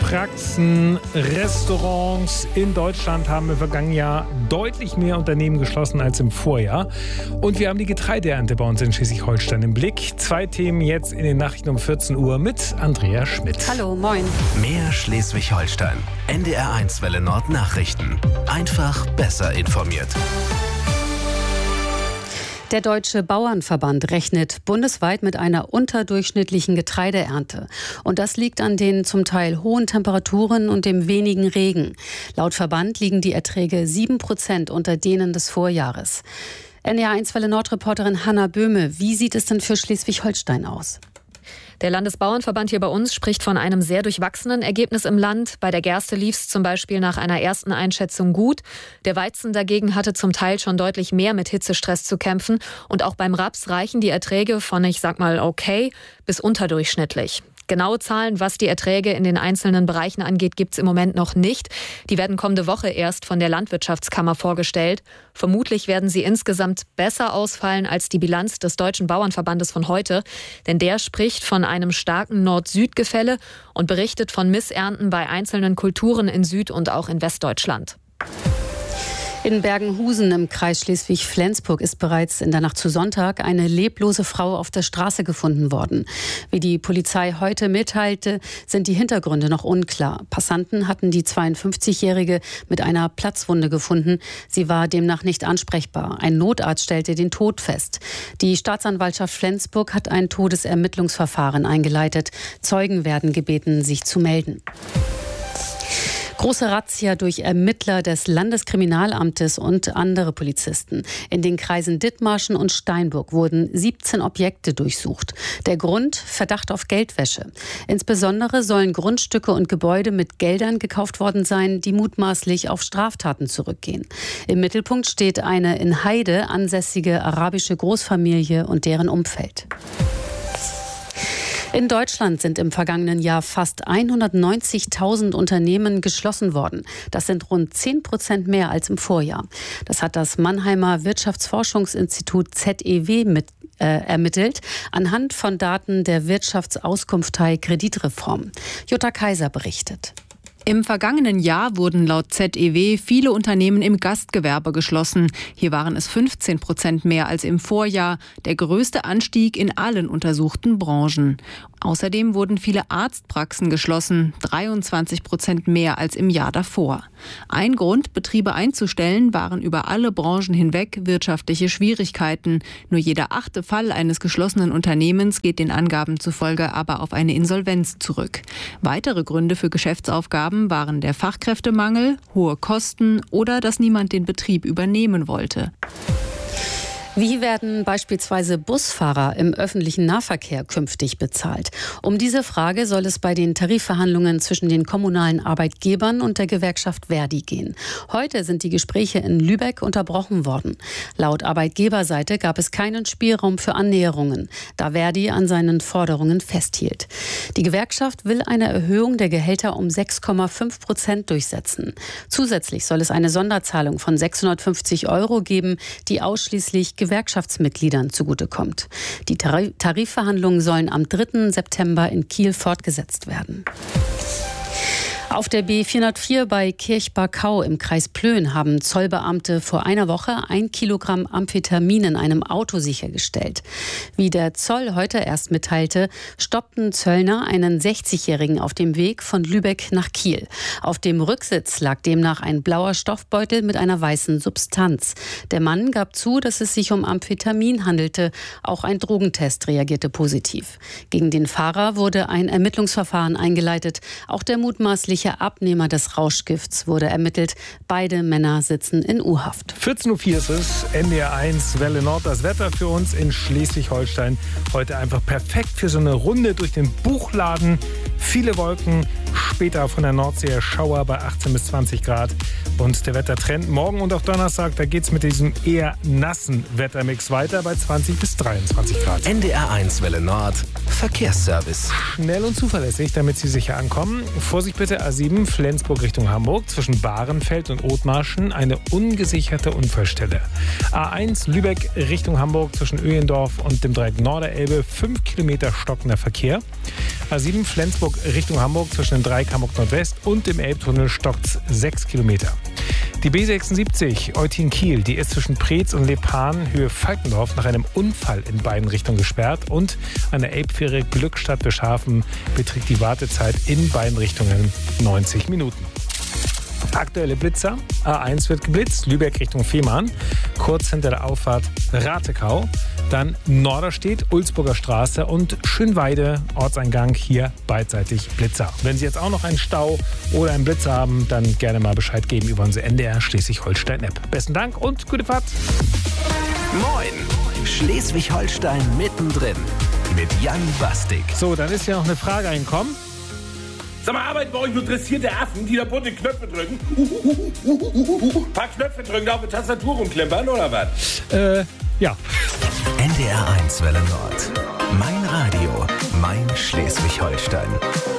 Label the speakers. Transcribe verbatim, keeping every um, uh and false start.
Speaker 1: Praxen, Restaurants in Deutschland haben im vergangenen Jahr deutlich mehr Unternehmen geschlossen als im Vorjahr. Und wir haben die Getreideernte bei uns in Schleswig-Holstein im Blick. Zwei Themen jetzt in den Nachrichten um vierzehn Uhr mit Andrea Schmidt.
Speaker 2: Hallo, moin.
Speaker 3: Mehr Schleswig-Holstein. N D R eins Welle Nord Nachrichten. Einfach besser informiert.
Speaker 2: Der Deutsche Bauernverband rechnet bundesweit mit einer unterdurchschnittlichen Getreideernte. Und das liegt an den zum Teil hohen Temperaturen und dem wenigen Regen. Laut Verband liegen die Erträge sieben Prozent unter denen des Vorjahres. N D R eins Welle Nord-Reporterin Hanna Böhme, wie sieht es denn für Schleswig-Holstein aus?
Speaker 4: Der Landesbauernverband hier bei uns spricht von einem sehr durchwachsenen Ergebnis im Land. Bei der Gerste lief es zum Beispiel nach einer ersten Einschätzung gut. Der Weizen dagegen hatte zum Teil schon deutlich mehr mit Hitzestress zu kämpfen. Und auch beim Raps reichen die Erträge von, ich sag mal, okay bis unterdurchschnittlich. Genaue Zahlen, was die Erträge in den einzelnen Bereichen angeht, gibt es im Moment noch nicht. Die werden kommende Woche erst von der Landwirtschaftskammer vorgestellt. Vermutlich werden sie insgesamt besser ausfallen als die Bilanz des Deutschen Bauernverbandes von heute. Denn der spricht von einem starken Nord-Süd-Gefälle und berichtet von Missernten bei einzelnen Kulturen in Süd- und auch in Westdeutschland.
Speaker 2: In Bergenhusen im Kreis Schleswig-Flensburg ist bereits in der Nacht zu Sonntag eine leblose Frau auf der Straße gefunden worden. Wie die Polizei heute mitteilte, sind die Hintergründe noch unklar. Passanten hatten die zweiundfünfzigjährige mit einer Platzwunde gefunden. Sie war demnach nicht ansprechbar. Ein Notarzt stellte den Tod fest. Die Staatsanwaltschaft Flensburg hat ein Todesermittlungsverfahren eingeleitet. Zeugen werden gebeten, sich zu melden. Große Razzia durch Ermittler des Landeskriminalamtes und andere Polizisten. In den Kreisen Dithmarschen und Steinburg wurden siebzehn Objekte durchsucht. Der Grund? Verdacht auf Geldwäsche. Insbesondere sollen Grundstücke und Gebäude mit Geldern gekauft worden sein, die mutmaßlich auf Straftaten zurückgehen. Im Mittelpunkt steht eine in Heide ansässige arabische Großfamilie und deren Umfeld. In Deutschland sind im vergangenen Jahr fast hundertneunzigtausend Unternehmen geschlossen worden. Das sind rund zehn Prozent mehr als im Vorjahr. Das hat das Mannheimer Wirtschaftsforschungsinstitut Z E W mit, äh, ermittelt, anhand von Daten der Wirtschaftsauskunftei Kreditreform. Jutta Kaiser berichtet.
Speaker 5: Im vergangenen Jahr wurden laut Z E W viele Unternehmen im Gastgewerbe geschlossen. Hier waren es fünfzehn Prozent mehr als im Vorjahr, der größte Anstieg in allen untersuchten Branchen. Außerdem wurden viele Arztpraxen geschlossen, dreiundzwanzig Prozent mehr als im Jahr davor. Ein Grund, Betriebe einzustellen, waren über alle Branchen hinweg wirtschaftliche Schwierigkeiten. Nur jeder achte Fall eines geschlossenen Unternehmens geht den Angaben zufolge aber auf eine Insolvenz zurück. Weitere Gründe für Geschäftsaufgaben waren der Fachkräftemangel, hohe Kosten oder dass niemand den Betrieb übernehmen wollte.
Speaker 2: Wie werden beispielsweise Busfahrer im öffentlichen Nahverkehr künftig bezahlt? Um diese Frage soll es bei den Tarifverhandlungen zwischen den kommunalen Arbeitgebern und der Gewerkschaft Verdi gehen. Heute sind die Gespräche in Lübeck unterbrochen worden. Laut Arbeitgeberseite gab es keinen Spielraum für Annäherungen, da Verdi an seinen Forderungen festhielt. Die Gewerkschaft will eine Erhöhung der Gehälter um sechs Komma fünf Prozent durchsetzen. Zusätzlich soll es eine Sonderzahlung von sechshundertfünfzig Euro geben, die ausschließlich Gewerkschaftsmitgliedern zugutekommt. Die Tarifverhandlungen sollen am dritten September in Kiel fortgesetzt werden. Auf der B vierhundertvier bei Kirchbarkau im Kreis Plön haben Zollbeamte vor einer Woche ein Kilogramm Amphetamin in einem Auto sichergestellt. Wie der Zoll heute erst mitteilte, stoppten Zöllner einen sechzigjährigen auf dem Weg von Lübeck nach Kiel. Auf dem Rücksitz lag demnach ein blauer Stoffbeutel mit einer weißen Substanz. Der Mann gab zu, dass es sich um Amphetamin handelte. Auch ein Drogentest reagierte positiv. Gegen den Fahrer wurde ein Ermittlungsverfahren eingeleitet. Auch der mutmaßliche Abnehmer des Rauschgifts wurde ermittelt. Beide Männer sitzen in U-Haft.
Speaker 1: vierzehn Uhr vier ist es, N D R eins Welle Nord. Das Wetter für uns in Schleswig-Holstein. Heute einfach perfekt für so eine Runde durch den Buchladen. Viele Wolken, später von der Nordsee Schauer bei achtzehn bis zwanzig Grad. Und der Wettertrend morgen und auch Donnerstag, da geht es mit diesem eher nassen Wettermix weiter bei zwanzig bis dreiundzwanzig Grad.
Speaker 3: N D R eins Welle Nord, Verkehrsservice.
Speaker 1: Schnell und zuverlässig, damit Sie sicher ankommen. Vorsicht bitte, A sieben Flensburg Richtung Hamburg, zwischen Bahrenfeld und Othmarschen eine ungesicherte Unfallstelle. A eins Lübeck Richtung Hamburg, zwischen Öhlendorf und dem Dreieck Norderelbe, fünf Kilometer stockender Verkehr. A sieben Flensburg Richtung Hamburg zwischen dem Dreieck Hamburg Nordwest und dem Elbtunnel stockt es sechs Kilometer. Die B sechsundsiebzig Eutin-Kiel, die ist zwischen Preetz und Lepan Höhe Falkendorf nach einem Unfall in beiden Richtungen gesperrt und an der Elbfähre Glückstadt-Beschafen beträgt die Wartezeit in beiden Richtungen neunzig Minuten. Aktuelle Blitzer. A eins wird geblitzt, Lübeck Richtung Fehmarn, kurz hinter der Auffahrt Ratekau. Dann Norderstedt, Ulzburger Straße und Schönweide, Ortseingang, hier beidseitig Blitzer. Wenn Sie jetzt auch noch einen Stau oder einen Blitzer haben, dann gerne mal Bescheid geben über unsere N D R Schleswig-Holstein-App. Besten Dank und gute Fahrt.
Speaker 3: Moin, Schleswig-Holstein mittendrin mit Jan Bastik.
Speaker 1: So, dann ist ja noch eine Frage eingekommen.
Speaker 6: Sag mal, arbeiten bei euch nur dressierte Affen, die da bunte Knöpfe drücken? Uh, uh, uh, uh, uh, uh. Ein paar Knöpfe drücken, da auf die Tastatur rumklimpern, oder was?
Speaker 1: Äh, ja.
Speaker 3: N D R eins Welle Nord. Mein Radio, mein Schleswig-Holstein.